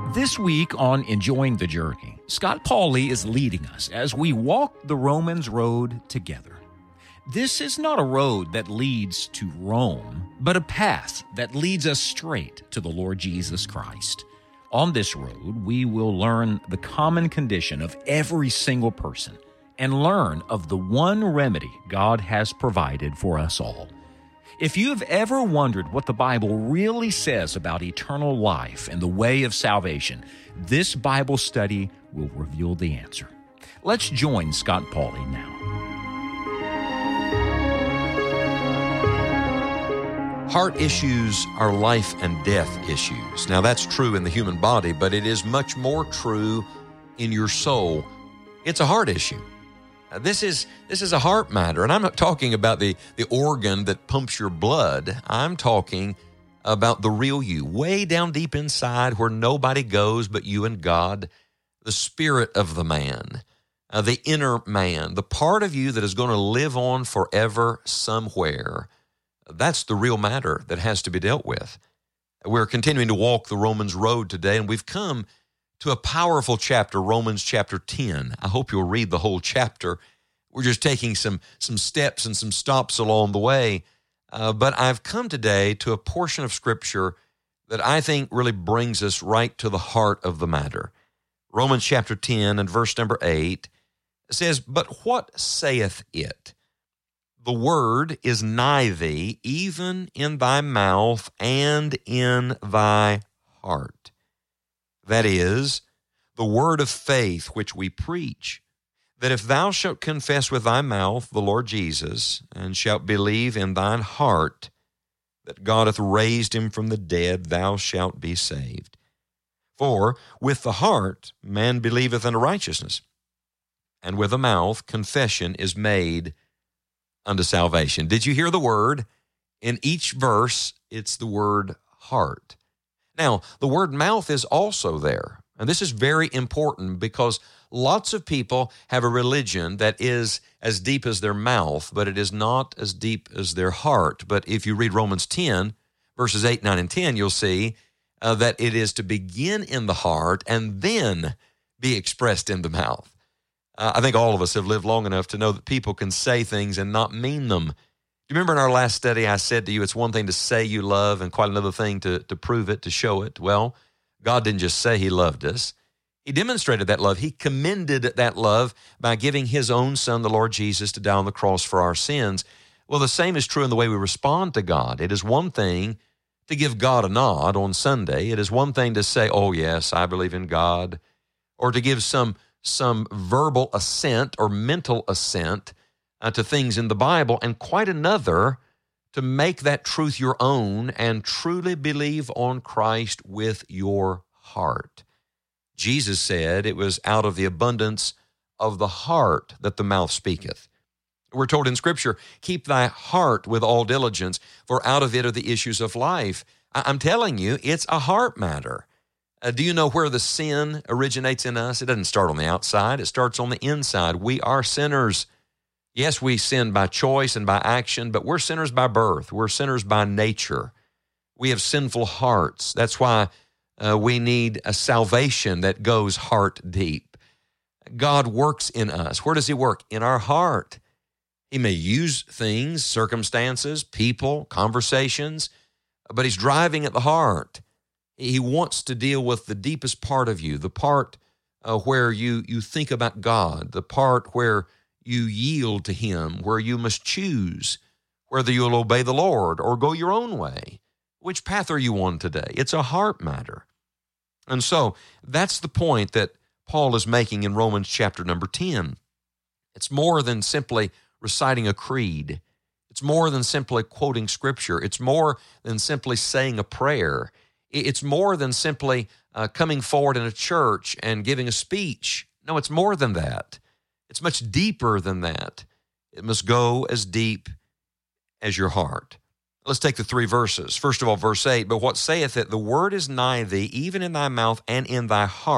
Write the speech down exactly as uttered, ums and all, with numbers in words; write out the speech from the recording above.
This week on Enjoying the Journey, Scott Pauley is leading us as we walk the Romans road together. This is not a road that leads to Rome, but a path that leads us straight to the Lord Jesus Christ. On this road, we will learn the common condition of every single person and learn of the one remedy God has provided for us all. If you have ever wondered what the Bible really says about eternal life and the way of salvation, this Bible study will reveal the answer. Let's join Scott Pauley now. Heart issues are life and death issues. Now, that's true in the human body, but it is much more true in your soul. It's a heart issue. Uh, This is this is a heart matter, and I'm not talking about the, the organ that pumps your blood. I'm talking about the real you, way down deep inside where nobody goes but you and God, the spirit of the man, uh, the inner man, the part of you that is going to live on forever somewhere. That's the real matter that has to be dealt with. We're continuing to walk the Romans road today, and we've come to a powerful chapter, Romans chapter ten. I hope you'll read the whole chapter. We're just taking some, some steps and some stops along the way. Uh, but I've come today to a portion of Scripture that I think really brings us right to the heart of the matter. Romans chapter ten and verse number eight says, "But what saith it? The word is nigh thee, even in thy mouth and in thy heart. That is, the word of faith which we preach, that if thou shalt confess with thy mouth the Lord Jesus, and shalt believe in thine heart that God hath raised him from the dead, thou shalt be saved. For with the heart man believeth unto righteousness, and with the mouth confession is made unto salvation." Did you hear the word? In each verse, it's the word heart. Now, the word mouth is also there, and this is very important because lots of people have a religion that is as deep as their mouth, but it is not as deep as their heart. But if you read Romans ten, verses eight, nine, and ten, you'll see uh, that it is to begin in the heart and then be expressed in the mouth. Uh, I think all of us have lived long enough to know that people can say things and not mean them. Do you remember in our last study I said to you, it's one thing to say you love and quite another thing to, to prove it, to show it? Well, God didn't just say he loved us. He demonstrated that love. He commended that love by giving his own son, the Lord Jesus, to die on the cross for our sins. Well, the same is true in the way we respond to God. It is one thing to give God a nod on Sunday. It is one thing to say, oh, yes, I believe in God, or to give some, some verbal assent or mental assent Uh, to things in the Bible, and quite another to make that truth your own and truly believe on Christ with your heart. Jesus said it was out of the abundance of the heart that the mouth speaketh. We're told in Scripture, keep thy heart with all diligence, for out of it are the issues of life. I- I'm telling you, it's a heart matter. Uh, do you know where the sin originates in us? It doesn't start on the outside. It starts on the inside. We are sinners. Yes, we sin by choice and by action, but we're sinners by birth. We're sinners by nature. We have sinful hearts. That's why uh, we need a salvation that goes heart deep. God works in us. Where does he work? In our heart. He may use things, circumstances, people, conversations, but he's driving at the heart. He wants to deal with the deepest part of you, the part uh, where you, you think about God, the part where you yield to him, where you must choose whether you'll obey the Lord or go your own way. Which path are you on today? It's a heart matter. And so that's the point that Paul is making in Romans chapter number ten. It's more than simply reciting a creed. It's more than simply quoting Scripture. It's more than simply saying a prayer. It's more than simply uh, coming forward in a church and giving a speech. No, it's more than that. It's much deeper than that. It must go as deep as your heart. Let's take the three verses. First of all, verse eight, "But what saith it? The word is nigh thee, even in thy mouth and in thy heart."